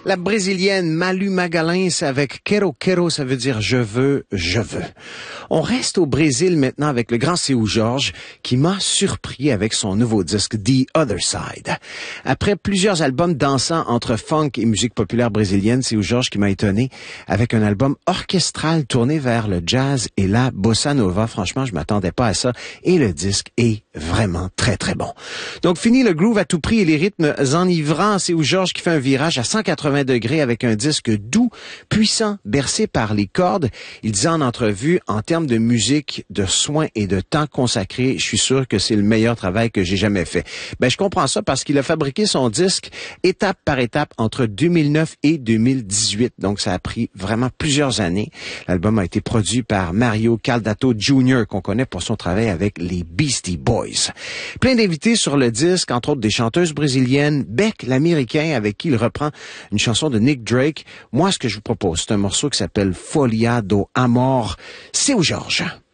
La brésilienne Malu Magalhães avec Quero Quero, ça veut dire je veux, je veux. On reste au Brésil maintenant avec le grand Seu Jorge qui m'a surpris avec son nouveau disque The Other Side. Après plusieurs albums dansant entre funk et musique populaire brésilienne, Seu Jorge qui m'a étonné avec un album orchestral tourné vers le jazz et la bossa nova. Franchement, je m'attendais pas à ça et le disque est vraiment très très bon. Donc fini le groove à tout prix et les rythmes enivrants. Seu Jorge qui fait un virage à 180 degrés avec un disque doux, puissant, bercé par les cordes. Il disait en entrevue, en termes de musique, de soins et de temps consacré, je suis sûr que c'est le meilleur travail que j'ai jamais fait. Ben, je comprends ça parce qu'il a fabriqué son disque étape par étape entre 2009 et 2018. Donc, ça a pris vraiment plusieurs années. L'album a été produit par Mario Caldato Jr., qu'on connaît pour son travail avec les Beastie Boys. Plein d'invités sur le disque, entre autres des chanteuses brésiliennes, Beck, l'américain, avec qui il reprend une chanson de Nick Drake. Moi, ce que je vous propose, c'est un morceau qui s'appelle Folia do Amor. Seu Jorge.